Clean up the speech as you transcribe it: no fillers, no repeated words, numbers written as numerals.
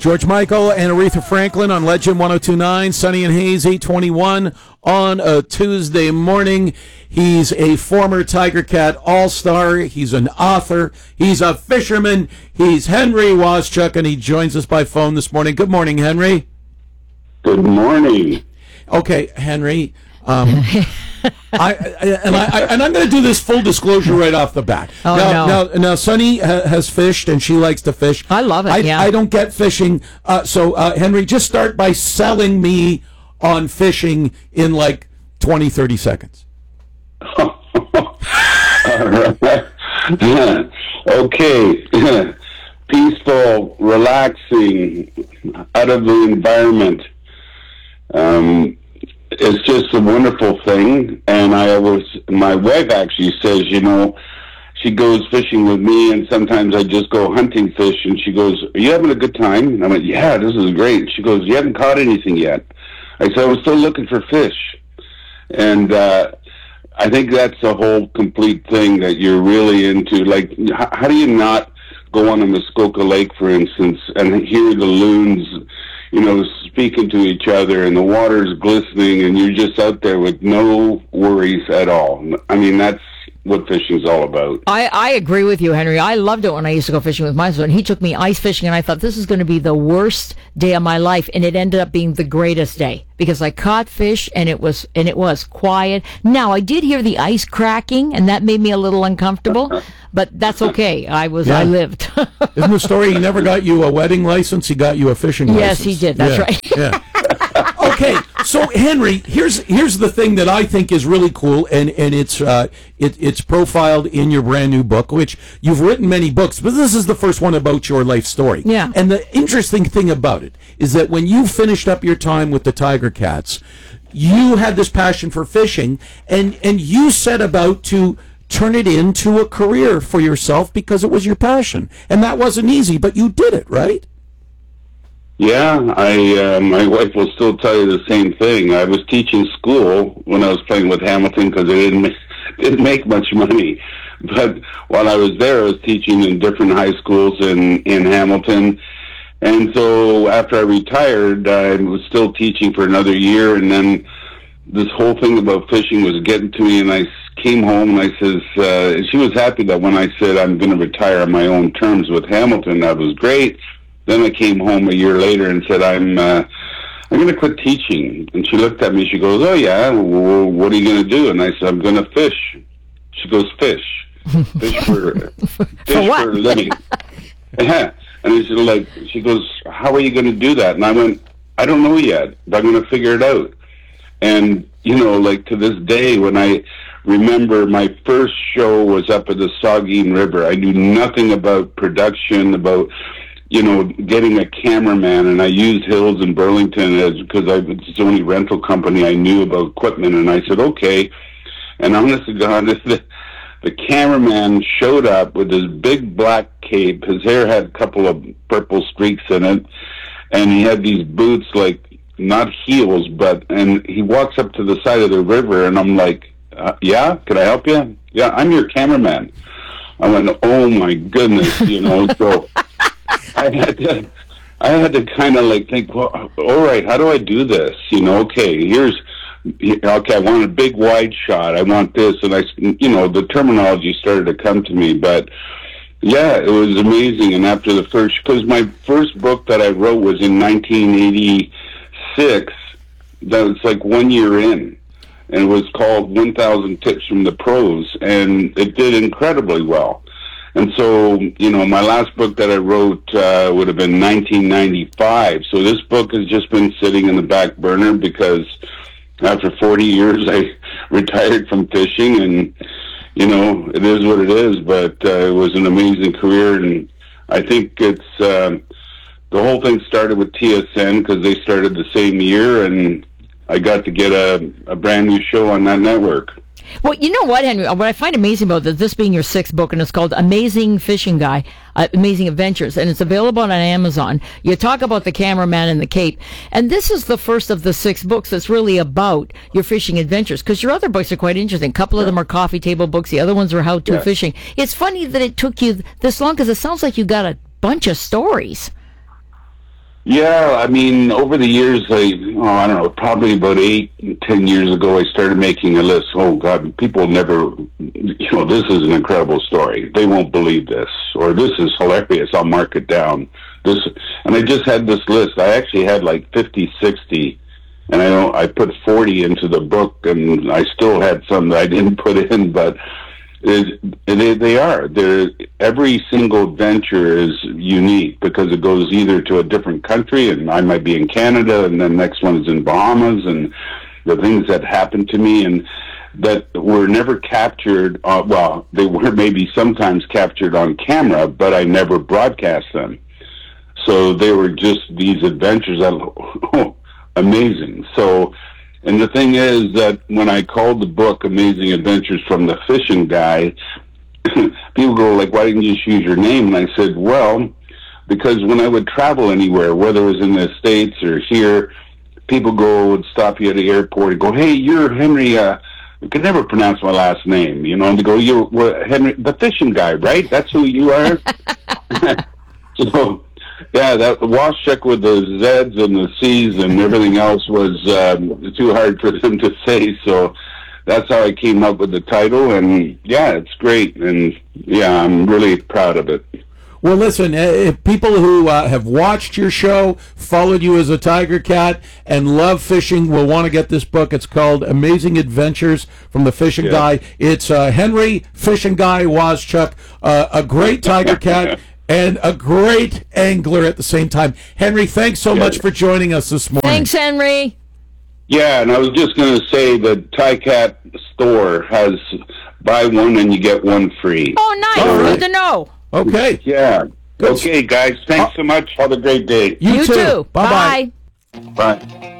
George Michael and Aretha Franklin on Legend 102.9, sunny and hazy, 21 on a Tuesday morning. He's a former Tiger Cat all-star. He's an author. He's a fisherman. He's Henry Waszczuk, and he joins us by phone this morning. Good morning, Henry. Good morning. Okay, Henry. I'm going to do this full disclosure right off the bat. Now, Sunny has fished, and she likes to fish. I love it. I don't get fishing. So, Henry, just start by selling me on fishing in like 20, 30 seconds. All right. Okay. Peaceful, relaxing, out of the environment. It's just a wonderful thing, and my wife actually says, she goes fishing with me, and sometimes I just go hunting fish, and she goes, "Are you having a good time?" And I went, "Yeah, this is great." She goes, "You haven't caught anything yet." I said, "I was still looking for fish," and I think that's a whole complete thing that you're really into. Like, how do you not go on a Muskoka Lake, for instance, and hear the loons, speaking to each other, and the water's glistening, and you're just out there with no worries at all. I mean, that's what fishing's all about. I agree with you, Henry. I loved it when I used to go fishing with my son. He took me ice fishing, and I thought this is going to be the worst day of my life, and it ended up being the greatest day because I caught fish, and it was quiet. Now, I did hear the ice cracking, and that made me a little uncomfortable, but that's okay. I lived. Isn't the story he never got you a wedding license? He got you a fishing license. Yes, he did. That's right. Yeah. Okay, so Henry, here's the thing that I think is really cool, and it's profiled in your brand new book, which you've written many books, but this is the first one about your life story. Yeah. And the interesting thing about it is that when you finished up your time with the Tiger Cats, you had this passion for fishing, and you set about to turn it into a career for yourself because it was your passion, and that wasn't easy, but you did it, right? Yeah, my wife will still tell you the same thing. I was teaching school when I was playing with Hamilton because they didn't make much money. But while I was there, I was teaching in different high schools in Hamilton. And so after I retired, I was still teaching for another year. And then this whole thing about fishing was getting to me. And I came home and I says, she was happy that when I said I'm going to retire on my own terms with Hamilton, that was great. Then I came home a year later and said, I'm going to quit teaching. And she looked at me. She goes, "Oh, yeah? Well, what are you going to do?" And I said, "I'm going to fish." She goes, "Fish? Fish for a living?" Yeah. And she goes, "How are you going to do that?" And I went, "I don't know yet, but I'm going to figure it out." And, to this day, when I remember my first show was up at the Saugeen River, I knew nothing about production, about getting a cameraman, and I used Hills in Burlington because it's the only rental company I knew about equipment, and I said, okay. And honest to God, the cameraman showed up with his big black cape. His hair had a couple of purple streaks in it, and he had these boots, like, not heels, and he walks up to the side of the river, and I'm like, yeah, can I help you? Yeah, I'm your cameraman. I went, oh my goodness, so I had to kind of think, well, all right, how do I do this? Okay, I want a big wide shot. I want this. And the terminology started to come to me, but yeah, it was amazing. And after because my first book that I wrote was in 1986, that was like 1 year in, and it was called 1,000 Tips from the Pros, and it did incredibly well. And so, my last book that I wrote would have been 1995. So this book has just been sitting in the back burner because after 40 years, I retired from fishing, and, it is what it is. But it was an amazing career, and I think it's the whole thing started with TSN because they started the same year, and I got to get a brand new show on that network. Well, you know what, Henry? What I find amazing about this being your sixth book, and it's called Amazing Fishing Guy, Amazing Adventures, and it's available on Amazon. You talk about the cameraman and the cape, and this is the first of the 6 books that's really about your fishing adventures, because your other books are quite interesting. A couple of them are coffee table books. The other ones are how-to fishing. It's funny that it took you this long, because it sounds like you got a bunch of stories. Yeah, I mean, over the years, I don't know, probably about 10 years ago, I started making a list. Oh, God, people never, this is an incredible story. They won't believe this. Or this is hilarious. I'll mark it down. And I just had this list. I actually had like 50, 60, and I put 40 into the book, and I still had some that I didn't put in, but they are. Every single venture is unique because it goes either to a different country, and I might be in Canada, and then next one is in Bahamas, and the things that happened to me and that were never captured. Well, they were maybe sometimes captured on camera, but I never broadcast them. So they were just these adventures that amazing. So. And the thing is that when I called the book Amazing Adventures from the Fishing Guy, people go like, why didn't you just use your name? And I said, well, because when I would travel anywhere, whether it was in the States or here, people would stop you at the airport and go, hey, you're Henry, I could never pronounce my last name, and they go, you're Henry, the Fishing Guy, right? That's who you are? So... yeah, that Waschek with the Zs and the Cs and everything else was too hard for them to say, so that's how I came up with the title, and yeah, it's great, and yeah, I'm really proud of it. Well, listen, if people who have watched your show, followed you as a Tiger Cat, and love fishing will want to get this book. It's called Amazing Adventures from the Fishing Guy. It's Henry Fishing Guy Waschek, a great Tiger Cat, and a great angler at the same time. Henry, thanks so much for joining us this morning. Thanks, Henry. Yeah, and I was just going to say the Ti-Cat store has buy one and you get one free. Oh, nice. Good to know. Okay. Yeah. Good. Okay, guys. Thanks so much. Have a great day. You too. Bye-bye. Bye.